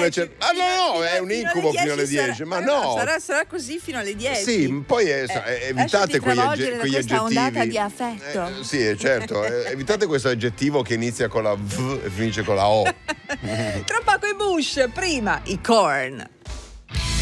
no, è un incubo fino alle 10, ma no. Sarà così fino alle 10. Sì, poi evitate quegli aggettivi. Ondata di affetto. Sì, certo, evitate questo aggettivo che inizia con la V e finisce con la O. Tra poco i Bush, prima i Korn.